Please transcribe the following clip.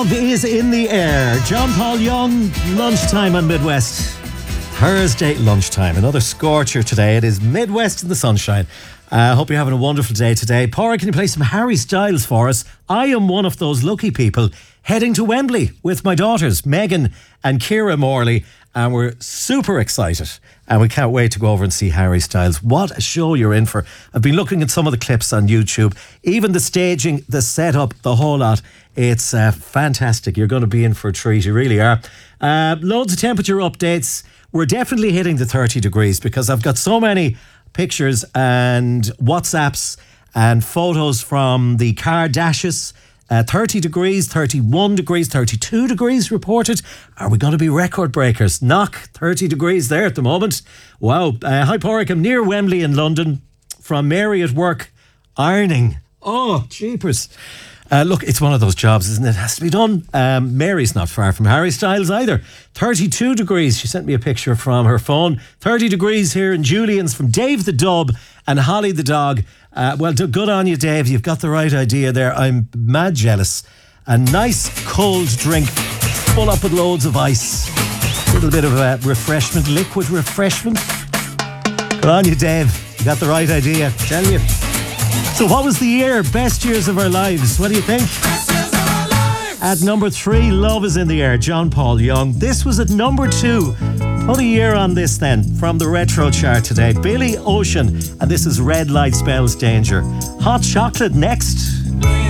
Love is in the air. John Paul Young, lunchtime on Midwest. Thursday lunchtime. Another scorcher today. It is Midwest in the sunshine. I hope you're having a wonderful day today. Pádraig, can you play some Harry Styles for us? I am one of those lucky people heading to Wembley with my daughters, Megan and Ciara Morley. And we're super excited. And we can't wait to go over and see Harry Styles. What a show you're in for. I've been looking at some of the clips on YouTube. Even the staging, the setup, the whole lot. It's fantastic. You're going to be in for a treat. You really are. Loads of temperature updates. We're definitely hitting the 30 degrees because I've got so many pictures and WhatsApps and photos from the car dashes. 30 degrees, 31 degrees, 32 degrees reported. Are we going to be record breakers? Knock 30 degrees there at the moment. Wow. Hi, Pádraig. I'm near Wembley in London from Mary at work ironing. Oh, jeepers. Look, it's one of those jobs, isn't it? It has to be done. Mary's not far from Harry Styles either. 32 degrees. She sent me a picture from her phone. 30 degrees here in Julian's from Dave the Dub and Holly the dog. Well, good on you, Dave. You've got the right idea there. I'm mad jealous. A nice cold drink, full up with loads of ice. A little bit of refreshment, liquid refreshment. Good on you, Dave. You got the right idea. Tell you. So what was the year? Best years of our lives. What do you think? At number 3, Love is in the Air, John Paul Young. This was at number 2. Put a year on this then, from the retro chart today. Billy Ocean, and this is Red Light Spells Danger. Hot Chocolate next.